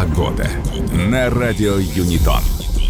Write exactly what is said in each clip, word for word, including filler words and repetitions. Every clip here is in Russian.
Погода на радио Юнитон.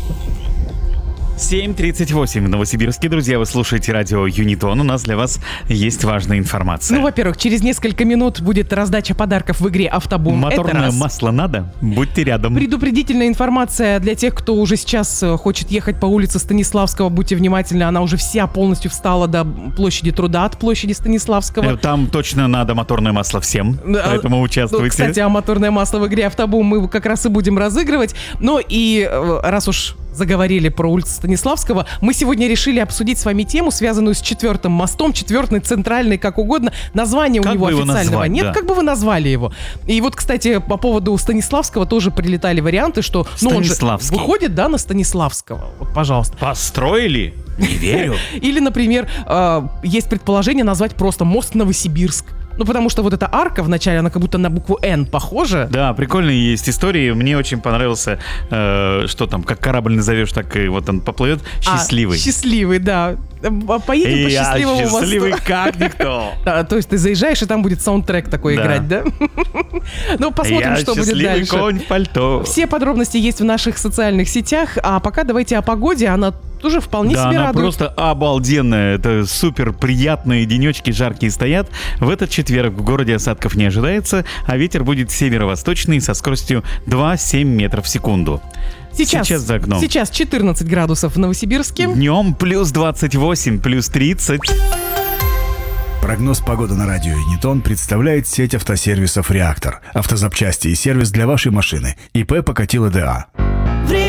семь тридцать восемь в Новосибирске. Друзья, вы слушаете радио Юнитон. У нас для вас есть важная информация. Ну, во-первых, через несколько минут будет раздача подарков в игре «Автобум». Моторное масло надо? Будьте рядом. Предупредительная информация для тех, кто уже сейчас хочет ехать по улице Станиславского. Будьте внимательны, она уже вся полностью встала до площади Труда от площади Станиславского. Там точно надо моторное масло всем, поэтому участвуйте. Ну, кстати, а моторное масло в игре «Автобум» мы как раз и будем разыгрывать. Ну и раз уж заговорили про улицу Станиславского, мы сегодня решили обсудить с вами тему, связанную с четвертым мостом, четвертый, центральный, как угодно. Названия у него официального нет. Да. Как бы вы назвали его? И вот, кстати, по поводу Станиславского тоже прилетали варианты, что ну, он же выходит, да, на Станиславского. Вот, пожалуйста. Построили? Не верю. Или, например, есть предположение назвать просто мост Новосибирск. Ну, потому что вот эта арка вначале, она как будто на букву «Н» похожа. Да, прикольные есть истории. Мне очень понравился, э, что там, как корабль назовешь, так и вот он поплывет. Счастливый. А, счастливый, да. Поедем и по счастливому я мосту. Счастливый как никто. Да, то есть ты заезжаешь, и там будет саундтрек такой да. играть, да? Ну, посмотрим, что будет дальше. Счастливый конь в пальто. Все подробности есть в наших социальных сетях. А пока давайте о погоде. Она тоже вполне да, себе она радует. просто обалденная. Это супер приятные денечки, жаркие стоят. В этот четверг в городе осадков не ожидается, а ветер будет северо-восточный со скоростью два-семь метров в секунду. Сейчас, сейчас за окном. Сейчас четырнадцать градусов в Новосибирске. Днем плюс двадцать восемь, плюс тридцать. Прогноз погоды на радио Юнитон представляет сеть автосервисов «Реактор». Автозапчасти и сервис для вашей машины. ИП Покатило ДА.